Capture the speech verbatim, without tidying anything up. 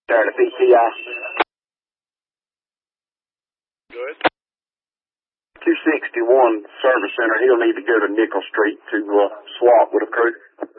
There to P C I. Good. two sixty-one Service Center. He'll need to go to Nickel Street to uh, swap with a crew.